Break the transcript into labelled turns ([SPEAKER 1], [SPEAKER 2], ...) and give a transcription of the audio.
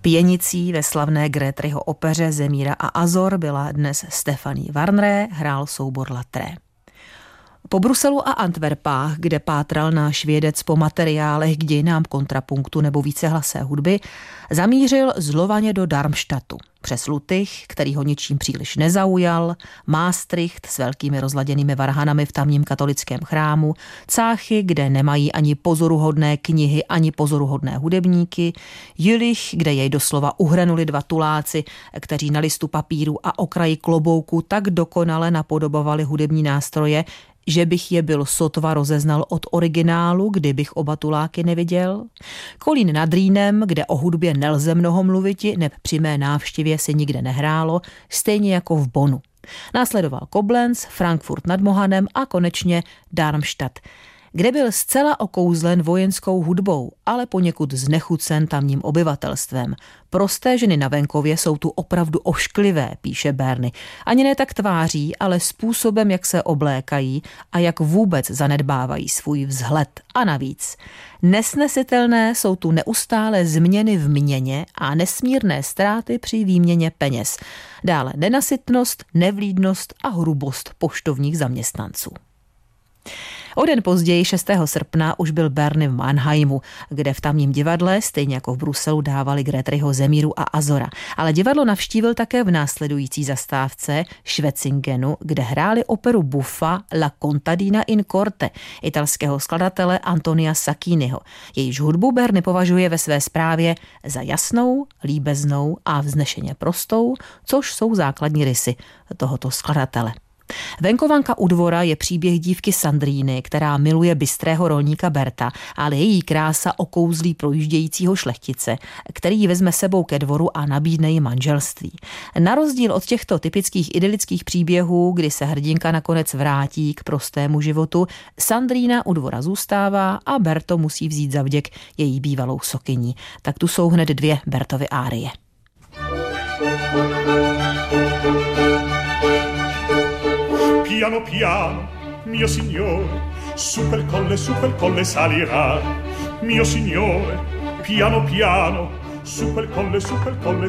[SPEAKER 1] Pěnicí ve slavné Grétryho opeře Zemíra a Azor byla dnes Stéphanie Warnere, hrál soubor Latré. Po Bruselu a Antwerpách, kde pátral náš vědec po materiálech k dějinám kontrapunktu nebo vícehlasé hudby, zamířil zlovaně do Darmstadtu. Přes Lutych, který ho ničím příliš nezaujal, Maastricht s velkými rozladěnými varhanami v tamním katolickém chrámu, Cáchy, kde nemají ani pozoruhodné knihy, ani pozoruhodné hudebníky, Jülich, kde jej doslova uhranuli dva tuláci, kteří na listu papíru a okraji klobouku tak dokonale napodobovali hudební nástroje, že bych je byl sotva rozeznal od originálu, kdybych oba tuláky neviděl. Kolín nad Rýnem, kde o hudbě nelze mnoho mluviti, neb při mé návštěvě se nikde nehrálo, stejně jako v Bonnu. Následoval Koblenz, Frankfurt nad Mohanem a konečně Darmstadt, kde byl zcela okouzlen vojenskou hudbou, ale poněkud znechucen tamním obyvatelstvem. Prosté ženy na venkově jsou tu opravdu ošklivé, píše Berny. Ani ne tak tváří, ale způsobem, jak se oblékají a jak vůbec zanedbávají svůj vzhled. A navíc, nesnesitelné jsou tu neustále změny v měně a nesmírné ztráty při výměně peněz. Dále nenasytnost, nevlídnost a hrubost poštovních zaměstnanců. O den později, 6. srpna, už byl Berny v Mannheimu, kde v tamním divadle, stejně jako v Bruselu, dávali Grétryho Zemíru a Azora. Ale divadlo navštívil také v následující zastávce Schwetzingenu, kde hráli operu buffa La contadina in corte italského skladatele Antonia Sacchiniho. Jejíž hudbu Berny považuje ve své zprávě za jasnou, líbeznou a vznešeně prostou, což jsou základní rysy tohoto skladatele. Venkovanka u dvora je příběh dívky Sandríny, která miluje bystrého rolníka Berta, ale její krása okouzlí projíždějícího šlechtice, který ji vezme sebou ke dvoru a nabídne jí manželství. Na rozdíl od těchto typických idylických příběhů, kdy se hrdinka nakonec vrátí k prostému životu, Sandrína u dvora zůstává a Berto musí vzít za vděk její bývalou sokyní. Tak tu jsou hned dvě Bertovy árie.
[SPEAKER 2] Piano piano, mio signore, su quel colle salirà. Mio signore, piano piano, su quel colle